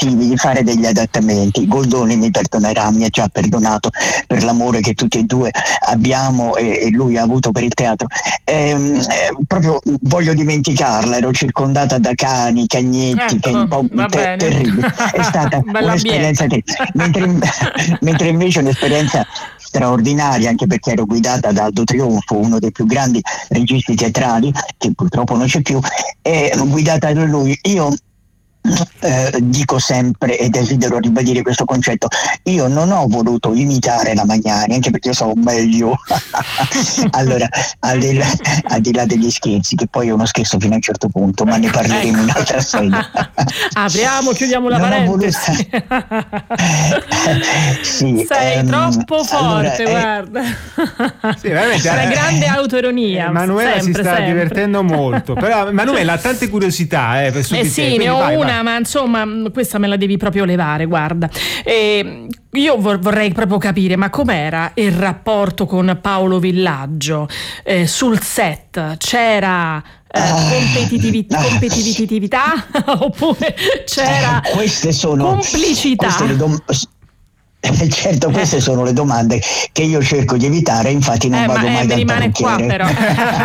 tentativi di fare degli adattamenti. Goldoni mi perdonerà, mi ha già perdonato per l'amore che tutti e due abbiamo e lui ha avuto per il teatro. Proprio voglio dimenticarla, ero circondata da cani, cagnetti, Ecco, un po' va bene. terribile. È stata un'esperienza mentre invece un'esperienza straordinaria, anche perché ero guidata da Aldo Trionfo, uno dei più grandi registi teatrali, che purtroppo non c'è più, e guidata da lui. Io dico sempre e desidero ribadire questo concetto: io non ho voluto imitare la Magnani, anche perché so meglio. Allora, al di là degli scherzi, che poi è uno scherzo fino a un certo punto, ma ne parleremo in un'altra sede. Apriamo, chiudiamo la parentesi. Sì, sei troppo forte, guarda. Sì, veramente, una grande autoironia. Manuela si sta divertendo molto, però Manuela ha tante curiosità su di sì, te, ne ho vai. Ma insomma questa me la devi proprio levare, guarda. Io vorrei proprio capire, ma com'era il rapporto con Paolo Villaggio sul set? C'era competitività oppure c'era complicità? Certo, queste sono le domande che io cerco di evitare, infatti non vado mai dal rimane parrucchiere. Qua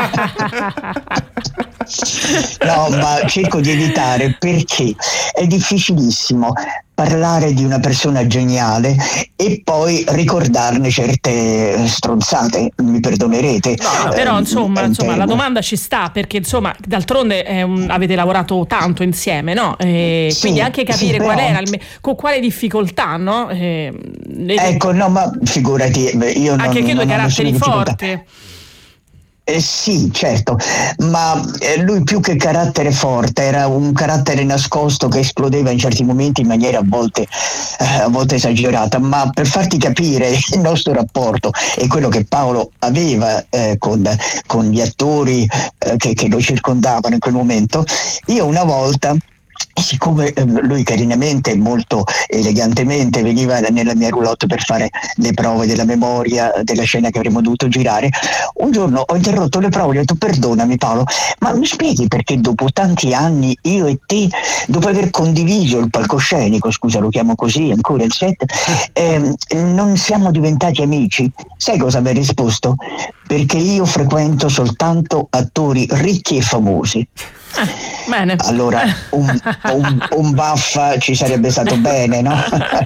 però. No, ma cerco di evitare perché è difficilissimo parlare di una persona geniale e poi ricordarne certe stronzate, mi perdonerete. No, però insomma la domanda ci sta, perché insomma d'altronde avete lavorato tanto insieme, no? Quindi anche capire qual era con quale difficoltà, no? Ecco, no, ma figurati, io anche che due caratteri forti. Sì, certo, ma lui più che carattere forte era un carattere nascosto che esplodeva in certi momenti in maniera a volte esagerata. Ma per farti capire il nostro rapporto e quello che Paolo aveva con gli attori che lo circondavano in quel momento, io una volta, siccome lui carinamente e molto elegantemente veniva nella mia roulotte per fare le prove della memoria della scena che avremmo dovuto girare, un giorno ho interrotto le prove e ho detto: perdonami Paolo, ma mi spieghi perché dopo tanti anni io e te, dopo aver condiviso il palcoscenico, scusa lo chiamo così, ancora il set, non siamo diventati amici? Sai cosa mi ha risposto? Perché io frequento soltanto attori ricchi e famosi. Bene. Allora un baffa ci sarebbe stato bene, no?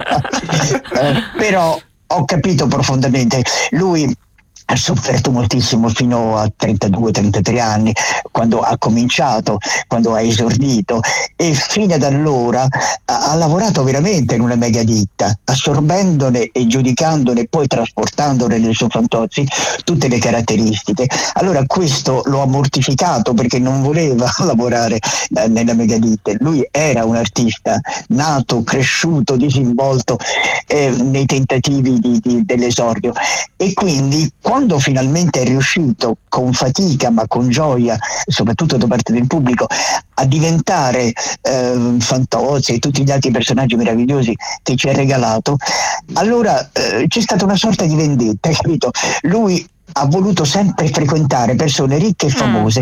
Però ho capito profondamente, lui ha sofferto moltissimo fino a 32-33 anni, quando ha cominciato, quando ha esordito, e fino ad allora ha lavorato veramente in una mega ditta, assorbendone e giudicandone e poi trasportandone nel suo fantozzi tutte le caratteristiche. Allora questo lo ha mortificato, perché non voleva lavorare nella mega ditta. Lui era un artista nato, cresciuto, disinvolto nei tentativi dell'esordio, e quindi quando finalmente è riuscito, con fatica ma con gioia, soprattutto da parte del pubblico, a diventare Fantozzi e tutti gli altri personaggi meravigliosi che ci ha regalato, allora c'è stata una sorta di vendetta, capito? Lui ha voluto sempre frequentare persone ricche e famose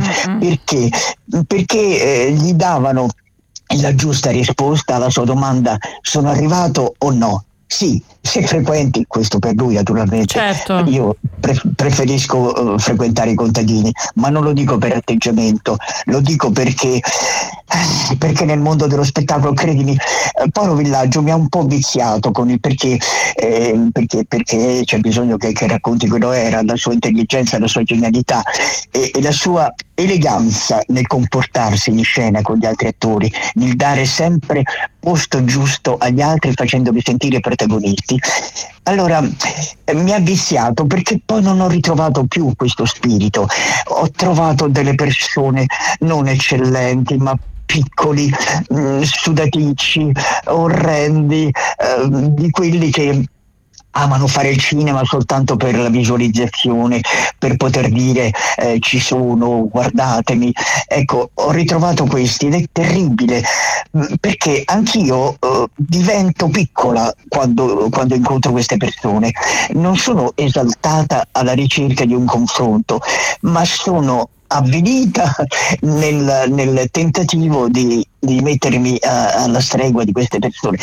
perché gli davano la giusta risposta alla sua domanda: sono arrivato o no? Sì, se frequenti, questo per lui naturalmente, certo. Io preferisco frequentare i contadini, ma non lo dico per atteggiamento, lo dico perché nel mondo dello spettacolo, credimi, Paolo Villaggio mi ha un po' viziato con il perché c'è bisogno che racconti quello era, la sua intelligenza, la sua genialità e la sua eleganza nel comportarsi in scena con gli altri attori, nel dare sempre posto giusto agli altri facendomi sentire protagonisti. Allora mi ha viziato, perché poi non ho ritrovato più questo spirito. Ho trovato delle persone non eccellenti, ma piccoli, sudaticci, orrendi, di quelli che amano fare il cinema soltanto per la visualizzazione, per poter dire ci sono, guardatemi. Ecco, ho ritrovato questi ed è terribile, perché anch'io divento piccola quando incontro queste persone. Non sono esaltata alla ricerca di un confronto, ma sono avvilita nel tentativo di mettermi alla stregua di queste persone.